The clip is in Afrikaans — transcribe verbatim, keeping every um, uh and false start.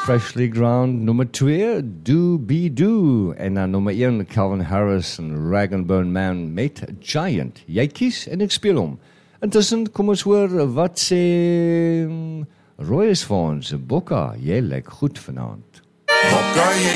Freshly Ground, nummer twee, Do Be Do. En dan nummer één, Calvin Harris en Rag and Bone Man met Giant. Jy kies en ek speel om. Intussen, kom ons hoor wat sê Roy is vir ons. Bokka, jy lyk goed vanaand. Bokka, jy